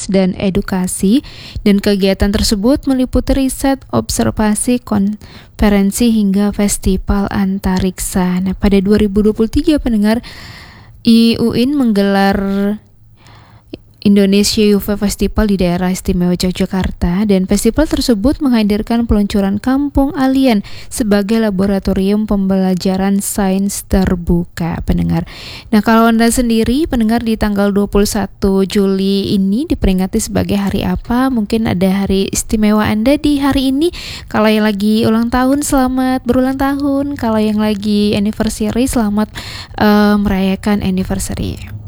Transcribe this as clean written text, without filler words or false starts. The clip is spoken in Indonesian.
sains dan edukasi, dan kegiatan tersebut meliputi riset, observasi, konferensi hingga festival antariksa. Nah, pada 2023 pendengar, IUIN menggelar Indonesia UFO Festival di daerah istimewa Yogyakarta, dan festival tersebut menghadirkan peluncuran Kampung Alien sebagai laboratorium pembelajaran sains terbuka pendengar. Nah, kalau Anda sendiri pendengar, di tanggal 21 Juli ini diperingati sebagai hari apa? Mungkin ada hari istimewa Anda di hari ini. Kalau yang lagi ulang tahun, selamat berulang tahun. Kalau yang lagi anniversary, selamat merayakan anniversary.